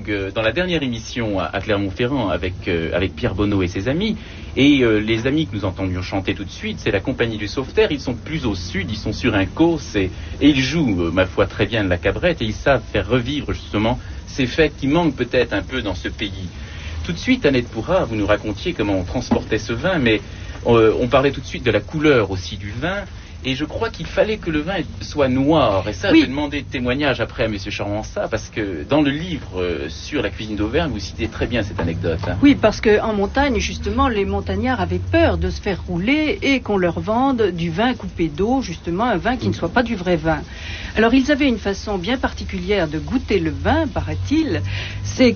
dialogue dans la dernière émission à Clermont-Ferrand avec Pierre Bonneau et ses amis. Et les amis que nous entendions chanter tout de suite, c'est la Compagnie du Sauveterre. Ils sont plus au sud, ils sont sur un causse et ils jouent, ma foi, très bien de la cabrette et ils savent faire revivre justement ces fêtes qui manquent peut-être un peu dans ce pays. Tout de suite, Annette Pourra, vous nous racontiez comment on transportait ce vin, mais on parlait tout de suite de la couleur aussi du vin. Et je crois qu'il fallait que le vin soit noir. Et ça, oui. J'ai demandé témoignage après à M. Charmensat, parce que dans le livre sur la cuisine d'Auvergne, vous citez très bien cette anecdote. Hein. Oui, parce qu'en montagne, justement, les montagnards avaient peur de se faire rouler et qu'on leur vende du vin coupé d'eau, justement, un vin qui ne soit pas du vrai vin. Alors, ils avaient une façon bien particulière de goûter le vin, paraît-il, c'est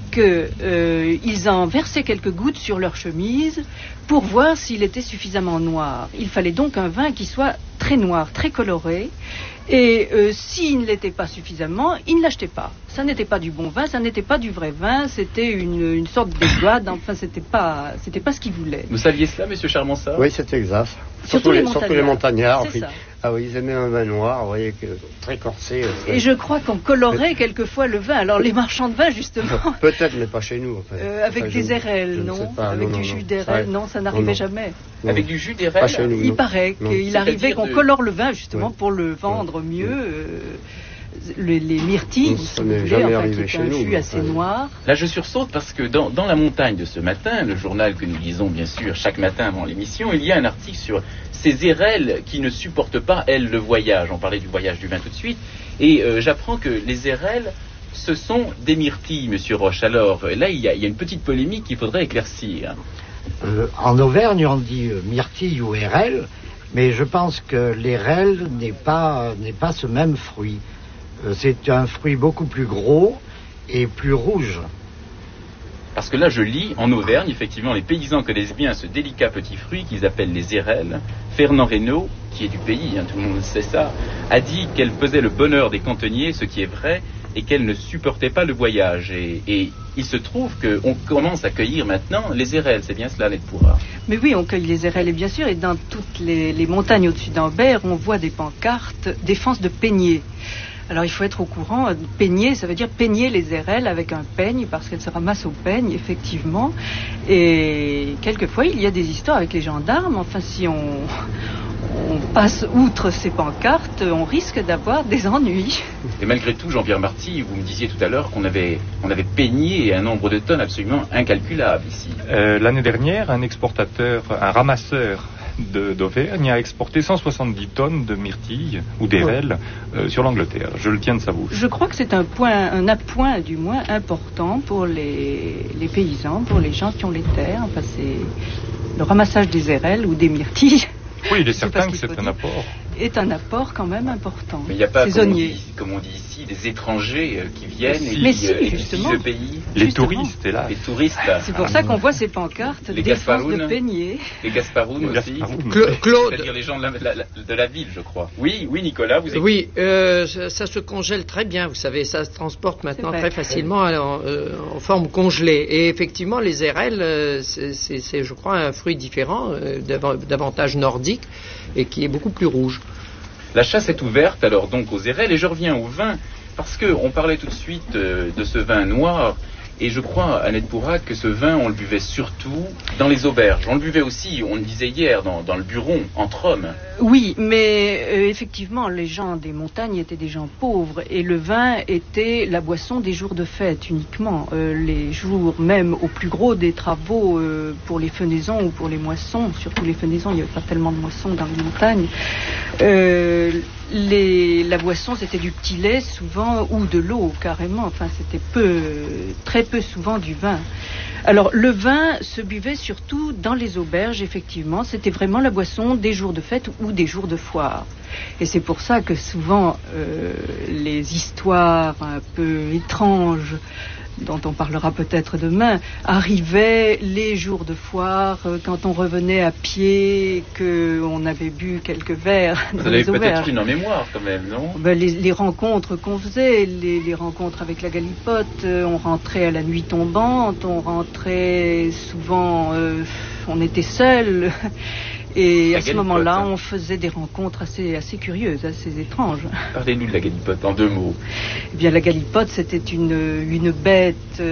qu'ils en versaient quelques gouttes sur leur chemise pour voir s'il était suffisamment noir. Il fallait donc un vin qui soit très noir, très coloré, et s'il ne l'était pas suffisamment, ils ne l'achetaient pas. Ça n'était pas du bon vin, ça n'était pas du vrai vin, c'était une sorte d'esguade, enfin c'était pas ce qu'ils voulaient. Vous saviez cela, M. Charmensat ? Oui, c'est exact. Surtout les montagnards. Oui. Ah oui, ils aimaient un vin noir, vous voyez, très corsé. Et je crois qu'on colorait quelquefois le vin. Alors les marchands de vin, justement... Peut-être, mais pas chez nous. En fait. Avec des érelles, non ? Avec du jus d'érelle, non, ça n'arrivait jamais. Non. Avec du jus d'érelle, il paraît qu'il arrivait qu'on colore le vin, justement, pour le vendre mieux. Les myrtilles, si vous voulez, qui est un jus assez noir. Là, je sursaute parce que dans La Montagne de ce matin, le journal que nous lisons, bien sûr, chaque matin avant l'émission, il y a un article sur ces érelles qui ne supportent pas, elles, le voyage. On parlait du voyage du vin tout de suite. Et j'apprends que les érelles, ce sont des myrtilles, Monsieur Roche. Alors, là, il y a une petite polémique qu'il faudrait éclaircir. En Auvergne, on dit myrtille ou érelle, mais je pense que l'érelle n'est pas ce même fruit. C'est un fruit beaucoup plus gros et plus rouge. Parce que là, je lis, en Auvergne, effectivement, les paysans connaissent bien ce délicat petit fruit qu'ils appellent les érelles. Fernand Reynaud, qui est du pays, tout le monde sait ça, a dit qu'elle faisait le bonheur des cantonniers, ce qui est vrai, et qu'elle ne supportait pas le voyage. Et il se trouve qu'on commence à cueillir maintenant les érelles, c'est bien cela, Annette Pourra ? Mais oui, on cueille les érelles, et bien sûr, et dans toutes les montagnes au-dessus d'Ambert, on voit des pancartes « Défense de peigner ». Alors il faut être au courant, peigner, ça veut dire peigner les érelles avec un peigne, parce qu'elles se ramassent au peigne, effectivement. Et quelquefois, il y a des histoires avec les gendarmes. Enfin, si on passe outre ces pancartes, on risque d'avoir des ennuis. Et malgré tout, Jean-Pierre Marty, vous me disiez tout à l'heure qu'on avait peigné un nombre de tonnes absolument incalculable ici. L'année dernière, un ramasseur d'Auvergne a exporté 170 tonnes de myrtilles ou d'érelles sur l'Angleterre. Je le tiens de sa bouche. Je crois que c'est un appoint du moins important pour les paysans, pour les gens qui ont les terres. Enfin, c'est le ramassage des érelles ou des myrtilles. Oui, il est certain que c'est un apport. Est un apport quand même important. Mais il n'y a pas, comme on dit ici, des étrangers qui viennent et qui visent le pays. Les touristes, hélas. Les touristes. C'est pour ça qu'on voit ces pancartes, les défense de peigner. Les Gasparounes aussi. Claude. C'est-à-dire les gens de la ville, je crois. Oui, Nicolas, vous écoutez. Oui, ça se congèle très bien, vous savez, ça se transporte maintenant très facilement en forme congelée. Et effectivement, les érelles, c'est, je crois, un fruit différent, davantage nordique, et qui est beaucoup plus rouge. La chasse est ouverte alors donc aux érelles, et je reviens au vin, parce qu'on parlait tout de suite de ce vin noir, et je crois, Annette Pourra, que ce vin, on le buvait surtout dans les auberges. On le buvait aussi, on le disait hier, dans le Buron, entre hommes. Oui, mais effectivement, les gens des montagnes étaient des gens pauvres, et le vin était la boisson des jours de fête uniquement. Les jours même au plus gros des travaux pour les fenaisons ou pour les moissons, surtout les fenaisons, il n'y avait pas tellement de moissons dans les montagnes. La boisson, c'était du petit lait souvent, ou de l'eau carrément. Enfin, c'était très peu souvent du vin. Alors, le vin se buvait surtout dans les auberges, effectivement. C'était vraiment la boisson des jours de fête ou des jours de foire. Et c'est pour ça que souvent, les histoires un peu étranges, dont on parlera peut-être demain, arrivaient les jours de foire, quand on revenait à pied, qu'on avait bu quelques verres dans les auberges. Vous avez peut-être une en mémoire quand même, non ? Les rencontres qu'on faisait, les rencontres avec la galipote, on rentrait à la nuit tombante, on rentrait souvent, on était seuls. Et à ce moment-là, on faisait des rencontres assez curieuses, assez étranges. Parlez-nous de la galipote en 2 mots. Eh bien, la galipote, c'était une bête